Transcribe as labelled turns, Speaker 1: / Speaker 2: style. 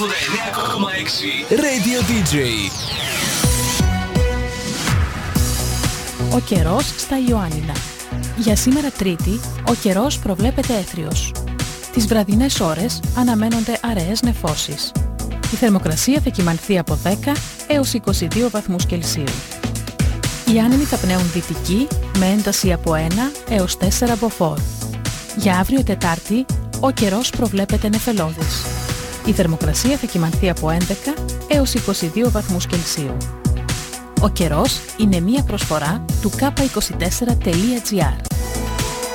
Speaker 1: Radio DJ.
Speaker 2: Ο καιρός στα Ιωάννινα. Για σήμερα Τρίτη, ο καιρός προβλέπεται έθριος. Τις βραδινές ώρες αναμένονται αραιές νεφώσεις. Η θερμοκρασία θα κυμανθεί από 10 έως 22 βαθμούς Κελσίου. Οι άνεμοι θα πνέουν δυτική με ένταση από 1 έως 4 μποφόρ. Για αύριο Τετάρτη, ο καιρός προβλέπεται νεφελώδης. Η θερμοκρασία θα κυμανθεί από 11 έως 22 βαθμούς Κελσίου. Ο καιρός είναι μία προσφορά του k24.gr.